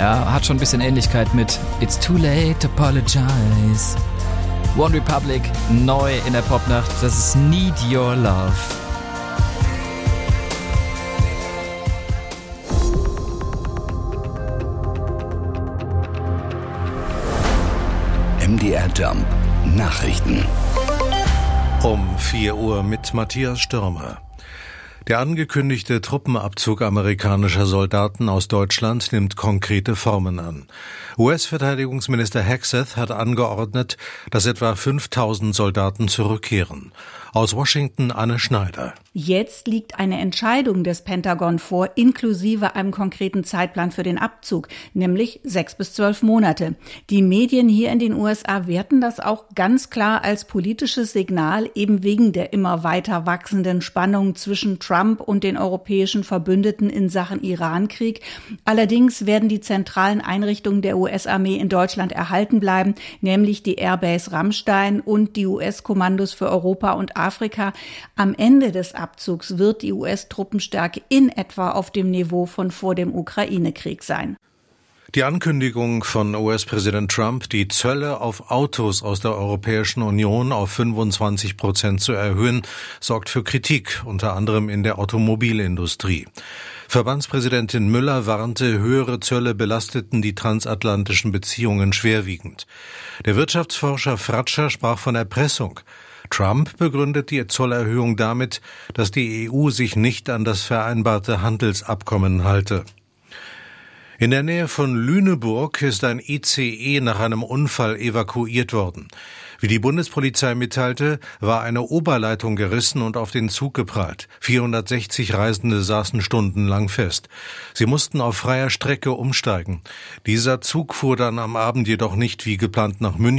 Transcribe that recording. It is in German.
Ja, hat schon ein bisschen Ähnlichkeit mit It's Too Late to Apologize. One Republic, neu in der Popnacht, das ist Need Your Love. MDR Jump Nachrichten. Um 4 Uhr mit Matthias Stürmer. Der angekündigte Truppenabzug amerikanischer Soldaten aus Deutschland nimmt konkrete Formen an. US-Verteidigungsminister Hegseth hat angeordnet, dass etwa 5.000 Soldaten zurückkehren. Aus Washington Anne Schneider. Jetzt liegt eine Entscheidung des Pentagon vor, inklusive einem konkreten Zeitplan für den Abzug, nämlich 6 bis 12 Monate. Die Medien hier in den USA werten das auch ganz klar als politisches Signal, eben wegen der immer weiter wachsenden Spannung zwischen Trump und den europäischen Verbündeten in Sachen Irankrieg. Allerdings werden die zentralen Einrichtungen der US-Armee in Deutschland erhalten bleiben, nämlich die Airbase Ramstein und die US-Kommandos für Europa und Afrika. Am Ende des Abzugs wird die US-Truppenstärke in etwa auf dem Niveau von vor dem Ukraine-Krieg sein. Die Ankündigung von US-Präsident Trump, die Zölle auf Autos aus der Europäischen Union auf 25% zu erhöhen, sorgt für Kritik, unter anderem in der Automobilindustrie. Verbandspräsidentin Müller warnte, höhere Zölle belasteten die transatlantischen Beziehungen schwerwiegend. Der Wirtschaftsforscher Fratscher sprach von Erpressung. Trump begründet die Zollerhöhung damit, dass die EU sich nicht an das vereinbarte Handelsabkommen halte. In der Nähe von Lüneburg ist ein ICE nach einem Unfall evakuiert worden. Wie die Bundespolizei mitteilte, war eine Oberleitung gerissen und auf den Zug geprallt. 460 Reisende saßen stundenlang fest. Sie mussten auf freier Strecke umsteigen. Dieser Zug fuhr dann am Abend jedoch nicht wie geplant nach München.